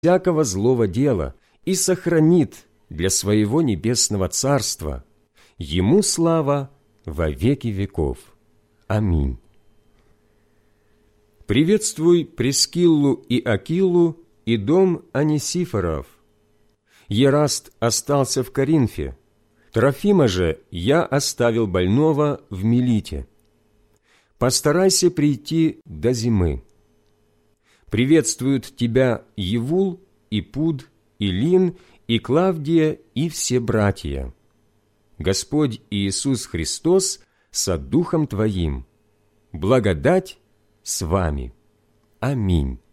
всякого злого дела и сохранит для своего небесного царства. Ему слава во веки веков. Аминь. Приветствуй Прискиллу и Акилу и дом Онесифоров. Ераст остался в Коринфе, Трофима же я оставил больного в Милите. Постарайся прийти до зимы. Приветствуют тебя Евул, и Пуд, и Лин, и Клавдия, и все братья. Господь Иисус Христос со Духом твоим. Благодать с вами. Аминь.